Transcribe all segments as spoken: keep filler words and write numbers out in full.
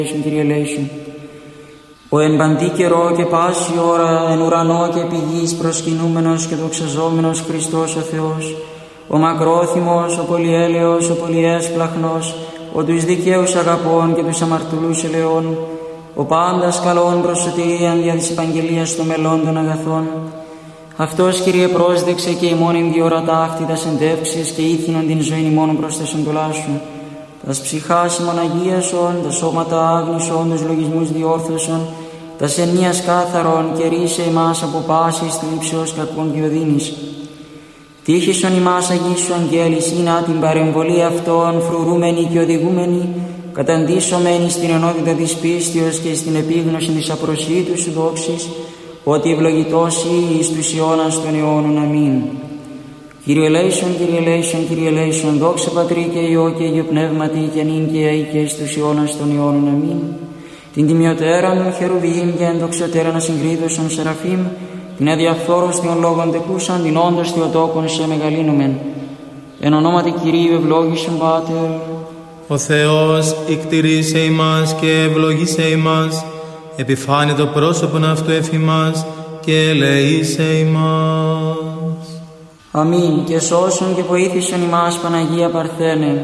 Κύριε ελέησον. Ο εν παντή καιρό και πάση ώρα εν ουρανό και επί γης προσκυνούμενος και δοξαζόμενος Χριστός ο Θεός, ο μακρόθυμος, ο πολυέλεος, ο πολυέσπλαχνος, ο τους δικαίους αγαπών και τους αμαρτωλούς ελεών, ο πάντας καλών προς σωτηρίαν δια της επαγγελίας των μελών των αγαθών. Αυτός, Κύριε, πρόσδεξε και ημών εν διορατά αυτή τας εντεύξεις και ήθινον την ζωήν ημών προς τα σοντολά σου. Τας ψυχάς ημών αγίασον, τα σώματα άγνησον, τους λογισμούς διόρθωσον, τας ενίας κάθαρον και ρίσε ημάς από πάσης θλίψεως κακών και οδύνης. Τύχησον ημάς αγίσου αγγέλης, ή την παρεμβολή αυτών φρουρούμενη και οδηγούμενη, καταντήσωμένη στην ενότητα της πίστεως και στην επίγνωση της απροσίτου σου δόξης, ότι ευλογητός ή εις τους αιώνας των αιώνων. Αμήν. Κύριε ελέησον, Κύριε ελέησον, Κύριε ελέησον, δόξα Πατρί και Υιό και Υιό Πνεύματι και νυν και αεί και εις τους αιώνας των αιώνων. Αμήν. Την τιμιωτέραν χερουβίμ και ενδοξιωτέραν ασυγκρίδωσον σεραφείμ, την αδιαφθόρως των λόγων τεκούσαν, την όντως θεοτόκον σε μεγαλύνομεν. Εν ονόματι Κυρίου ευλόγησον Πάτερ. Ο Θεός ικτηρίσε ημάς και ευλογήσε ημάς, επιφάνει το πρόσωπον αυτού εφ' ημάς και ελεήσε ημάς. Αμήν. Και σώσον και βοήθησον ημάς Παναγία Παρθένε.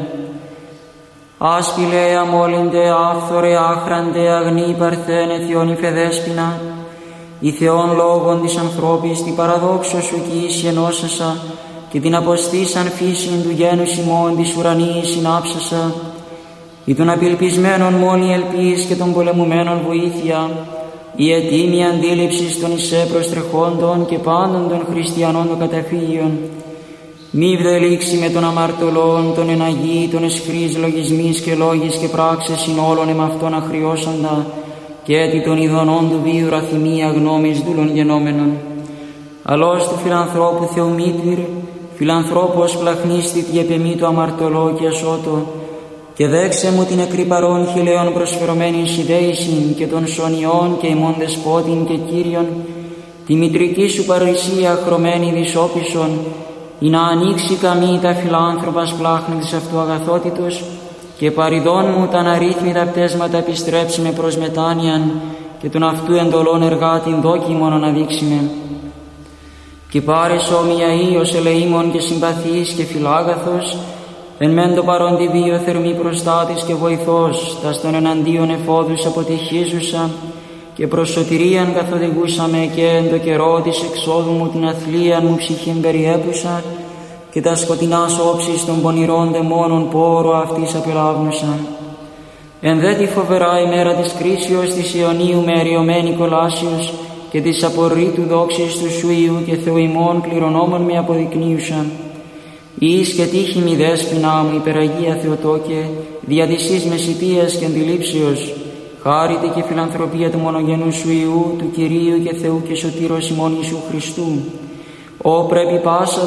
Άσπηλε, αμόλυντε, άφθορε, άχραντε, αγνή Παρθένε, Θεόν υφεδέσποινα, η Θεόν λόγων της ανθρώπης, την παραδόξω σου κι ίση ενώσασα, και την αποστήσαν φύσιν του γένους ημών της ουρανής συνάψασα, ή των απελπισμένων μόνη ελπίς και των πολεμουμένων βοήθεια, η ετοίμη αντίληψης των εισέ προστρεχόντων και πάντων των χριστιανών των καταφύγιων. Μη βδελήξει με των αμαρτωλών, των εναγεί, των εσχρείς λογισμείς και λόγης και πράξες ειν όλων εμ' αυτών αχριώσαντα, και έτι των ειδονών του βίου ραθυμία γνώμης δούλων γενόμενων. Αλώς του φιλανθρώπου Θεομήτηρ, φιλανθρώπος πλαχνίστη τη επεμή του αμαρτωλό και ασώτο, και δέξε μου την εκρυπαρών χιλέων προσφερωμένην συνδέησιν και των σωνιών και ημών δεσπότην και Κύριον, τη μητρική σου παρησία χρωμένη δυσόπισον, ή να ανοίξει καμή τα φιλάνθρωπας πλάχνη της αυτού αγαθότητος, και παριδών μου τα αναρρύθμιτα πτέσματα επιστρέψει με προς μετάνοιαν, και τον αυτού εντολών εργάτην δόκιμον αναδείξει με. Και πάρες όμοια ίος ελεήμων και συμπαθής και φιλάγαθος, εν μεν το παρόντι βίο θερμή προστάτης και βοηθός, τας των εναντίον εφόδους αποτυχίζουσα, και προς σωτηρίαν καθοδηγούσαμε, και εν το καιρό της εξόδου μου την αθλίαν μου ψυχήν περιέπουσα, και τα σκοτεινάς όψεις των πονηρών δαιμόνων πόρο αυτής απελάβνουσα. Εν δε τη φοβερά ημέρα της κρίσεως της Ιωνίου με αριωμένη κολάσιος, και της απορρίτου δόξης του σου Υιού και Θεού ημών κληρονόμων με αποδεικνύουσαν. Εις και τύχη μη δέσποινά μου υπεραγία Θεοτόκε, δια της εις μεσητείας και αντιλήψεως, χάρητη και φιλανθρωπία του μονογενού σου Υιού, του Κυρίου και Θεού και Σωτήρος ημών Ιησού Χριστού, Ω πρέπει πάσα